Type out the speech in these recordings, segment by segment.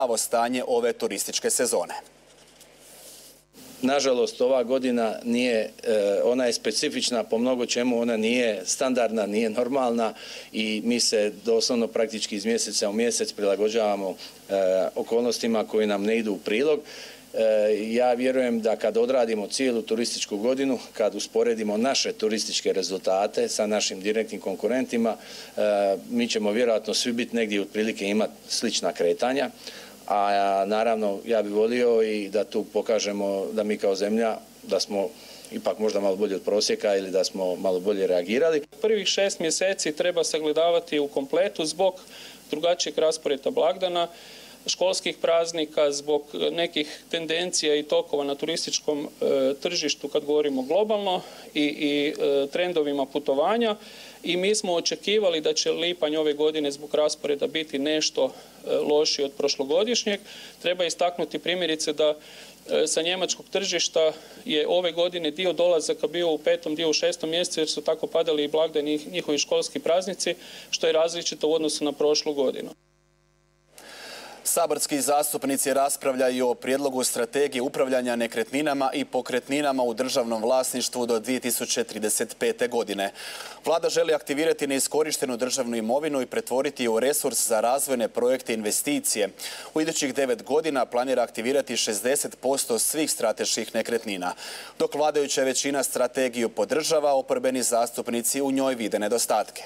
pravo stanje ove turističke sezone. Nažalost, ova godina nije, ona je specifična po mnogo čemu, ona nije standardna, nije normalna i mi se doslovno praktički iz mjeseca u mjesec prilagođavamo okolnostima koji nam ne idu u prilog. Ja vjerujem da kad odradimo cijelu turističku godinu, kad usporedimo naše turističke rezultate sa našim direktnim konkurentima, mi ćemo vjerojatno svi biti negdje otprilike imati slična kretanja. A naravno ja bih volio i da tu pokažemo da mi kao zemlja da smo ipak možda malo bolje od prosjeka ili da smo malo bolje reagirali. Prvih 6 mjeseci treba sagledavati u kompletu zbog drugačijeg rasporeda blagdana, školskih praznika, zbog nekih tendencija i tokova na turističkom tržištu kad govorimo globalno i trendovima putovanja. I mi smo očekivali da će lipanj ove godine zbog rasporeda biti nešto lošiji od prošlogodišnjeg. Treba istaknuti primjerice da sa njemačkog tržišta je ove godine dio dolazaka bio u 5., dio u 6. mjesecu jer su tako padali i blagdani njihovi školski praznici, što je različito u odnosu na prošlu godinu. Saborski zastupnici raspravljaju o prijedlogu strategije upravljanja nekretninama i pokretninama u državnom vlasništvu do 2035. godine. Vlada želi aktivirati neiskorištenu državnu imovinu i pretvoriti je u resurs za razvojne projekte i investicije. U idućih 9 godina planira aktivirati 60% svih strateških nekretnina. Dok vladajuća većina strategiju podržava, oporbeni zastupnici u njoj vide nedostatke.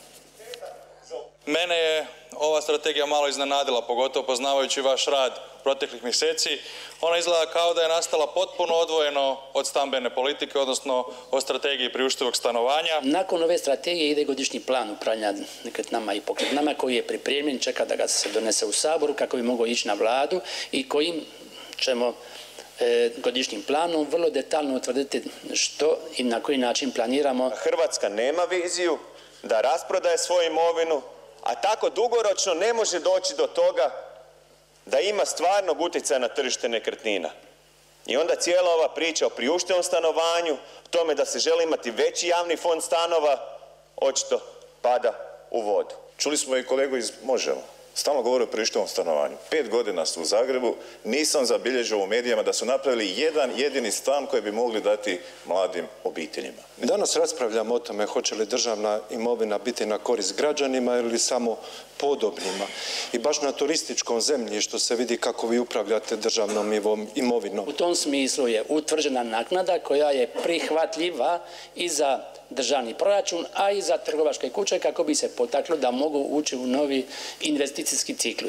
Mene je ova strategija malo iznenadila, pogotovo poznavajući vaš rad proteklih mjeseci. Ona izgleda kao da je nastala potpuno odvojeno od stambene politike, odnosno od strategije priuštivog stanovanja. Nakon ove strategije ide godišnji plan upravljanja nekretninama i pokretninama koji je pripremljen, čeka da ga se donese u Saboru kako bi mogao ići na Vladu i kojim ćemo godišnjim planom vrlo detaljno utvrditi što i na koji način planiramo. Hrvatska nema viziju da rasprodaje svoju imovinu, a tako dugoročno ne može doći do toga da ima stvarnog utjecaja na tržište nekretnina. I onda cijela ova priča o priuštivom stanovanju, tome da se želi imati veći javni fond stanova, očito pada u vodu. Čuli smo i kolegu iz Možemo. Stalno govori o priuštivom stanovanju. 5 godina su u Zagrebu, nisam zabilježio u medijima da su napravili jedan jedini stan koji bi mogli dati mladim obiteljima. Danas raspravljamo o tome hoće li državna imovina biti na korist građanima ili samo podobnima. I baš na turističkom zemljištu se vidi kako vi upravljate državnom imovinom. U tom smislu je utvrđena naknada koja je prihvatljiva i za državni proračun, a i za trgovačke kuće kako bi se potaklo da mogu ući u novi investicijski ciklus.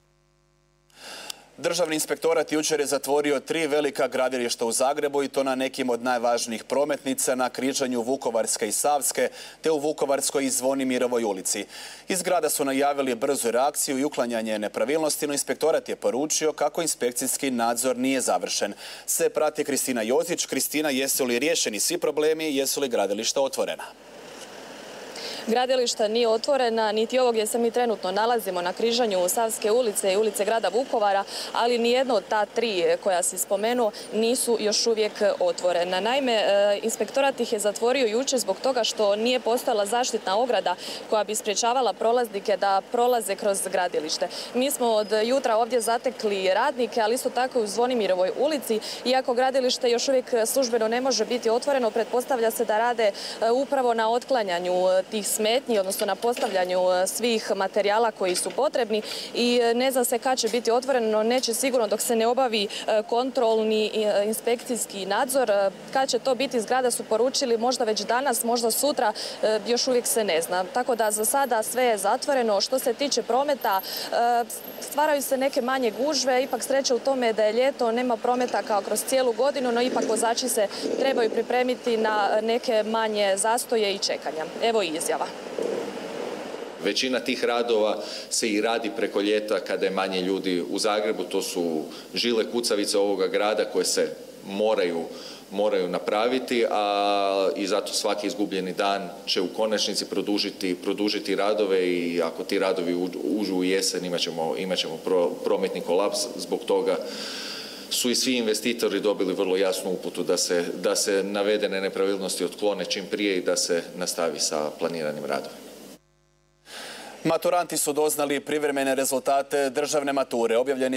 Državni inspektorat jučer je zatvorio 3 velika gradilišta u Zagrebu i to na nekim od najvažnijih prometnica na križanju Vukovarske i Savske te u Vukovarskoj i Zvonimirovoj ulici. Iz grada su najavili brzu reakciju i uklanjanje nepravilnosti, no inspektorat je poručio kako inspekcijski nadzor nije završen. Sve prati Kristina Jozić. Kristina, jesu li riješeni svi problemi, jesu li gradilišta otvorena? Gradilišta nije otvorena, niti ovo gdje se mi trenutno nalazimo na križanju Savske ulice i ulice grada Vukovara, ali nijedno od ta 3 koja si spomenuo nisu još uvijek otvorena. Naime, inspektorat ih je zatvorio jučer zbog toga što nije postojala zaštitna ograda koja bi sprječavala prolaznike da prolaze kroz gradilište. Mi smo od jutra ovdje zatekli radnike, ali isto tako i u Zvonimirovoj ulici. Iako gradilište još uvijek službeno ne može biti otvoreno, pretpostavlja se da rade upravo na otklanjanju tih smetnji, odnosno na postavljanju svih materijala koji su potrebni i ne zna se kad će biti otvoreno, neće sigurno dok se ne obavi kontrolni inspekcijski nadzor. Kad će to biti, zgrada su poručili možda već danas, možda sutra, još uvijek se ne zna. Tako da za sada sve je zatvoreno. Što se tiče prometa, stvaraju se neke manje gužve, ipak sreća u tome da je ljeto, nema prometa kao kroz cijelu godinu, no ipak vozači se trebaju pripremiti na neke manje zastoje i čekanja. Evo i izjava. Većina tih radova se i radi preko ljeta kada je manje ljudi u Zagrebu. To su žile kucavice ovoga grada koje se moraju napraviti, a i zato svaki izgubljeni dan će u konačnici produžiti radove i ako ti radovi uđu u jesen imat ćemo prometni kolaps. Zbog toga su i svi investitori dobili vrlo jasnu uputu da se navedene nepravilnosti otklone čim prije i da se nastavi sa planiranim radovima. Maturanti su doznali privremene rezultate državne mature. Objavljeni